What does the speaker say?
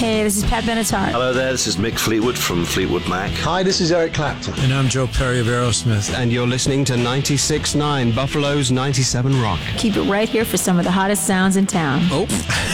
Hey, this is Pat Benatar. Hello there, this is Mick Fleetwood from Fleetwood Mac. Hi, this is Eric Clapton. And I'm Joe Perry of Aerosmith. And you're listening to 96.9 Buffalo's 97 Rock. Keep it right here for some of the hottest sounds in town. Oh.